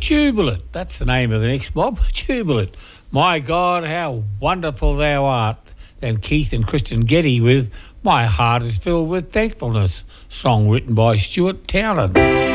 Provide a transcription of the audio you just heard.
Jubilant. That's the name of the next mob. Jubilant. My God, how wonderful thou art. And Keith and Kristen Getty with My Heart is Filled with Thankfulness. Song written by Stuart Townend.